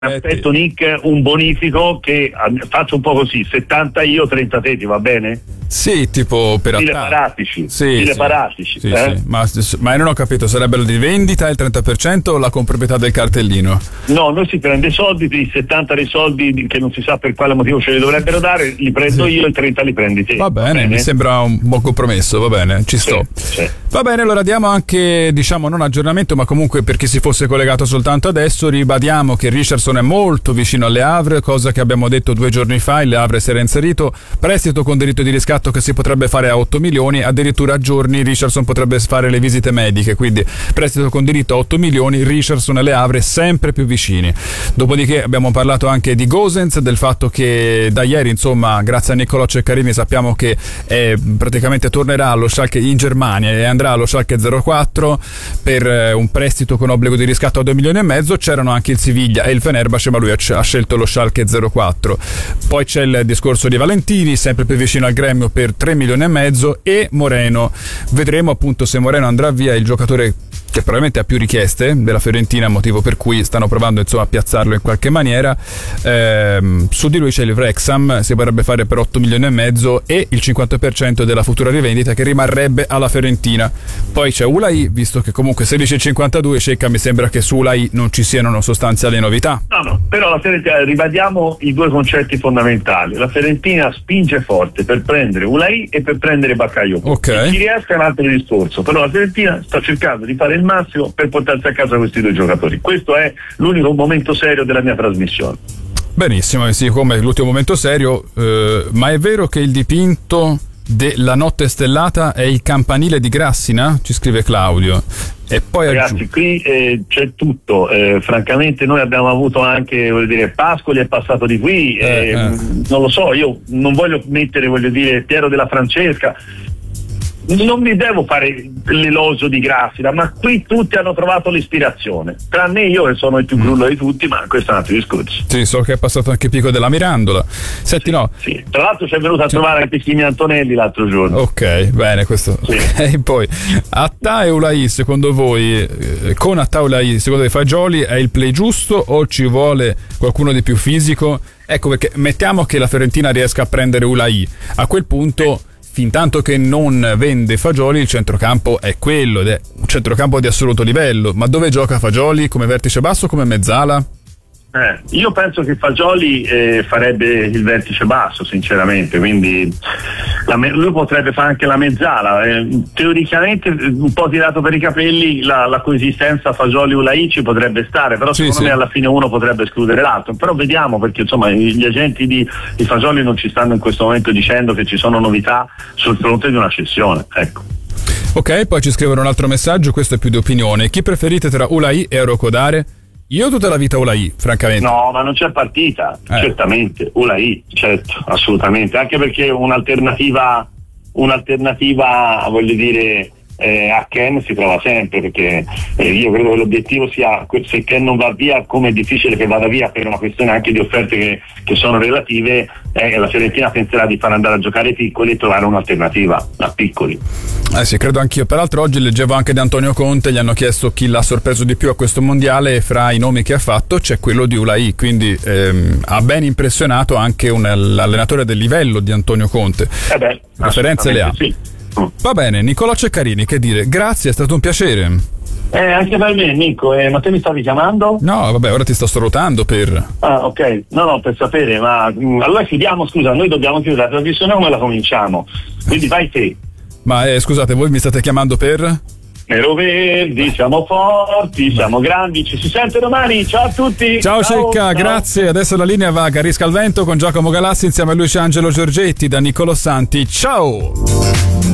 aspetto, Nick, un bonifico che faccio un po' così, 70 io, 30 te, ti va bene? Sì, tipo per paratici. Sì. Ma non ho capito, sarebbe la di vendita il 30% o la comproprietà del cartellino? No, noi si prende i soldi, i 70 dei soldi che non si sa per quale motivo ce li dovrebbero dare, li prendo io, il 30 li prendi te. Va bene, mi sembra un buon compromesso, va bene, ci sto. Sì. Va bene, allora diamo anche, diciamo, non aggiornamento, ma comunque per chi si fosse collegato soltanto adesso, ribadiamo che Richardson è molto vicino alle Havre, cosa che abbiamo detto 2 giorni fa, il Le Havre si era inserito, prestito con diritto di riscatto che si potrebbe fare a 8 milioni, addirittura a giorni Richardson potrebbe fare le visite mediche, quindi prestito con diritto a 8 milioni, Richardson e Le Havre sempre più vicini. Dopodiché abbiamo parlato anche di Gosens, del fatto che da ieri, insomma, grazie a Niccolò Ceccarini sappiamo che praticamente tornerà allo Schalke in Germania e andrà allo Schalke 04 per un prestito con obbligo di riscatto a 2 milioni e mezzo. C'erano anche il Siviglia e il Fenerbahce, ma lui ha scelto lo Schalke 04. Poi c'è il discorso di Valentini, sempre più vicino al gremio per 3 milioni e mezzo, e Moreno. Vedremo appunto se Moreno andrà via, il giocatore che probabilmente ha più richieste della Fiorentina, motivo per cui stanno provando, insomma, a piazzarlo in qualche maniera. Su di lui c'è il Wrexham, si potrebbe fare per 8 milioni e mezzo e il 50% della futura rivendita che rimarrebbe alla Fiorentina. Poi c'è Ulai, visto che comunque 16,52 Cecca, mi sembra che su Ulai non ci siano sostanziali novità. No, però la Fiorentina, ribadiamo i 2 concetti fondamentali. La Fiorentina spinge forte per prendere Ulai e per prendere Bakayoko. Ok. Chi riesce è un altro discorso, però la Fiorentina sta cercando di fare il massimo per portarsi a casa questi 2 giocatori. Questo è l'unico momento serio della mia trasmissione. Benissimo, sì, come l'ultimo momento serio, ma è vero che il dipinto della notte stellata è il campanile di Grassina? Ci scrive Claudio. E poi ragazzi, qui c'è tutto, francamente noi abbiamo avuto anche, voglio dire, Pascoli è passato di qui, non lo so, io non voglio mettere, voglio dire, Piero della Francesca, non mi devo fare l'elogio di Grassina, ma qui tutti hanno trovato l'ispirazione, tranne io che sono il più grullo di tutti, ma questo è un altro discorso. Sì, so che è passato anche Pico della Mirandola. Senti, sì, no. Sì. Tra l'altro ci è venuto a trovare anche Kimi Antonelli l'altro giorno. Ok, bene, questo. Sì. E poi Attà e Ulai, secondo voi, con Attà e Ulai, secondo voi Fagioli è il play giusto o ci vuole qualcuno di più fisico? Ecco, perché mettiamo che la Fiorentina riesca a prendere Ulai, a quel punto, fin tanto che non vende Fagioli, il centrocampo è quello ed è un centrocampo di assoluto livello. Ma dove gioca Fagioli? Come vertice basso o come mezzala? Io penso che Fagioli farebbe il vertice basso, sinceramente, quindi lui potrebbe fare anche la mezzala. Teoricamente, un po' tirato per i capelli, la coesistenza Fagioli-Ulai ci potrebbe stare, però secondo me alla fine uno potrebbe escludere l'altro. Però vediamo, perché insomma gli agenti di Fagioli non ci stanno in questo momento dicendo che ci sono novità sul fronte di una cessione, ecco. Ok, poi ci scrivono un altro messaggio, questo è più di opinione. Chi preferite tra Ulai e Arocodare? Io tutta la vita Ulai, francamente. No, ma non c'è partita, certamente. Ulai, certo, assolutamente. Anche perché un'alternativa, voglio dire, a Ken si trova sempre, perché io credo che l'obiettivo sia, se Ken non va via, come è difficile che vada via per una questione anche di offerte che sono relative, la Fiorentina penserà di far andare a giocare i piccoli e trovare un'alternativa a piccoli. Sì, credo anch'io. Peraltro oggi leggevo anche di Antonio Conte, gli hanno chiesto chi l'ha sorpreso di più a questo mondiale e fra i nomi che ha fatto c'è quello di Ulai, quindi ha ben impressionato anche l'allenatore del livello di Antonio Conte. Referenze le ha. Sì. Va bene, Niccolò Ceccarini, che dire, grazie, è stato un piacere. Anche per me, Nico, ma te mi stavi chiamando? No, vabbè, ora ti sto salutando per... Ah, ok, no, per sapere, ma allora chiudiamo, scusa, noi dobbiamo chiudere la trasmissione, come la cominciamo? Quindi vai te. Ma scusate, voi mi state chiamando per... Nero Verdi, siamo forti, siamo grandi, ci si sente domani, ciao a tutti! Ciao Cecca, grazie, adesso la linea va a Garisca al Vento con Giacomo Galassi insieme a Luis Angelo Giorgetti da Niccolò Santi, ciao!